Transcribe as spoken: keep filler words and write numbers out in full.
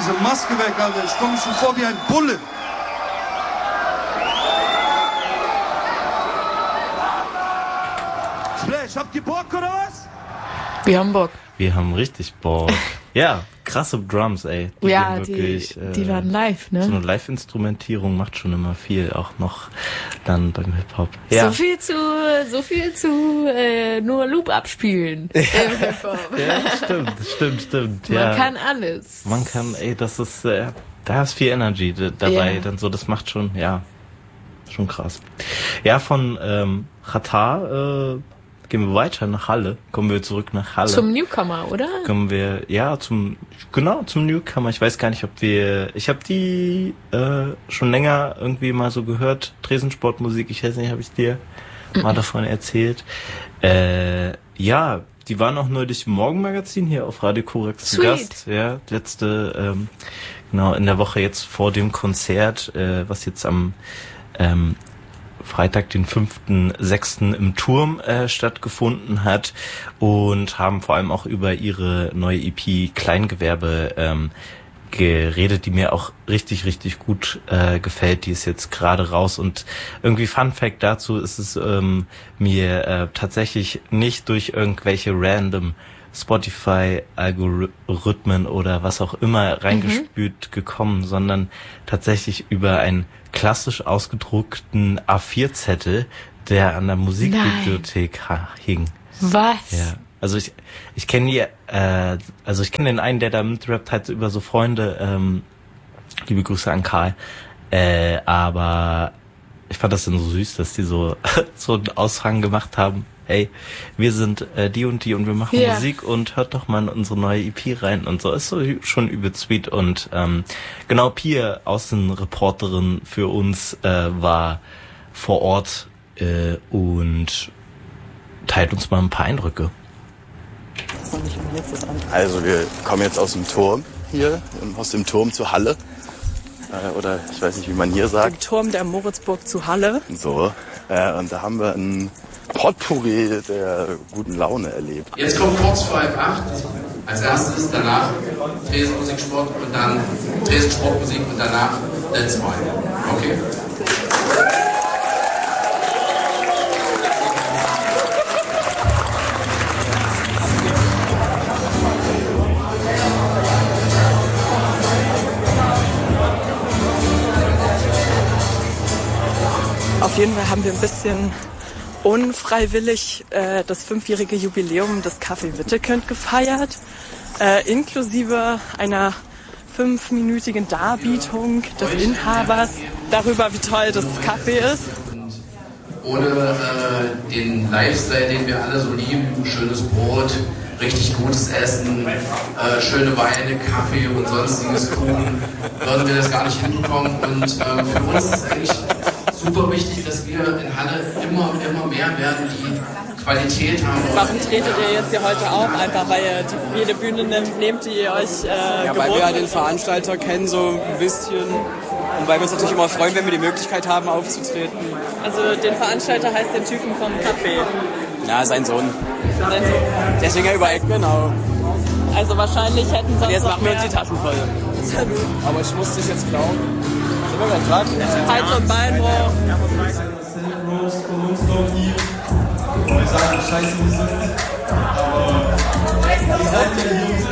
diese Maske weg, Alter. Ich komme mir schon vor wie ein Bulle. Splash, habt ihr Bock oder was? Wir haben Bock. Wir haben richtig Bock. Ja, krasse Drums, ey. Die ja, wirklich, die, die äh, waren live, ne? So eine Live-Instrumentierung macht schon immer viel, auch noch dann beim Hip-Hop. Ja. So viel zu, so viel zu äh, nur Loop abspielen ja. im Hip-Hop. Ja, stimmt, stimmt, stimmt. Man ja. kann alles. Man kann, ey, das ist, äh, da ist viel Energy d- dabei, ja. Dann so, das macht schon, ja, schon krass. Ja, von ähm, Xatar, äh, gehen wir weiter nach Halle. Kommen wir zurück nach Halle. Zum Newcomer, oder? Kommen wir, ja, zum, genau, zum Newcomer. Ich weiß gar nicht, ob wir, ich habe die äh, schon länger irgendwie mal so gehört, Tresensportmusik. Ich weiß nicht, habe ich dir mhm. mal davon erzählt. Äh, ja, die waren auch neulich im Morgenmagazin hier auf Radio Korax zu Gast. Ja, letzte, ähm, genau, in der Woche jetzt vor dem Konzert, äh, was jetzt am ähm, Freitag, den fünften sechsten im Turm äh, stattgefunden hat und haben vor allem auch über ihre neue E P Kleingewerbe ähm, geredet, die mir auch richtig, richtig gut äh, gefällt. Die ist jetzt gerade raus und irgendwie Fun Fact dazu ist es ähm, mir äh, tatsächlich nicht durch irgendwelche random Spotify-Algorithmen oder was auch immer reingespült mhm. gekommen, sondern tatsächlich über einen klassisch ausgedruckten A vier Zettel, der an der Musikbibliothek ha- hing. Was? Ja. Also ich ich kenne die, äh, also ich kenne den einen, der da mitrappt, halt über so Freunde, ähm, liebe Grüße an Karl, äh, aber ich fand das dann so süß, dass die so so einen Aushang gemacht haben. Hey, wir sind äh, die und die und wir machen ja. Musik und hört doch mal in unsere neue E P rein und so. Ist so schon übel sweet und ähm, genau, Pia, Außenreporterin für uns, äh, war vor Ort äh, und teilt uns mal ein paar Eindrücke. Also wir kommen jetzt aus dem Turm hier, aus dem Turm zu Halle. Äh, oder ich weiß nicht, wie man hier sagt. Im Turm der Moritzburg zu Halle. So, äh, und da haben wir ein Potpourri der guten Laune erlebt. Jetzt kommt kurz vor halb acht, als erstes, danach Tresenmusiksport und dann Tresensportmusik und danach Let's Wine. Okay? Auf jeden Fall haben wir ein bisschen unfreiwillig äh, das fünfjährige Jubiläum des Café Wittekind gefeiert, äh, inklusive einer fünfminütigen Darbietung des Inhabers darüber, wie toll das Café ist. Ohne äh, den Lifestyle, den wir alle so lieben, schönes Brot, richtig gutes Essen, äh, schöne Weine, Kaffee und sonstiges Kuchen, würden wir das gar nicht hinbekommen. Und äh, für uns ist es eigentlich super wichtig, dass wir in Halle immer und immer mehr werden, die Qualität haben. Warum tretet ihr jetzt hier heute auf? Einfach weil ihr die, jede Bühne nehmt, nehmt die ihr euch äh, Ja, weil wir ja den Veranstalter kennen so ein bisschen und weil wir uns natürlich immer freuen, wenn wir die Möglichkeit haben aufzutreten. Also den Veranstalter heißt den Typen vom Café. Ja, sein Sohn. Sein Sohn. Deswegen ja über Eck, genau. Also wahrscheinlich hätten sie Und jetzt noch machen wir mehr. uns die Tassen voll. Aber ich muss dich jetzt klauen. Sind wir gleich dran? Hals- und Beinbruch. Roast von uns noch hier. Wir sagen, scheiße, wir sind. Aber ihr seid ja die Jungs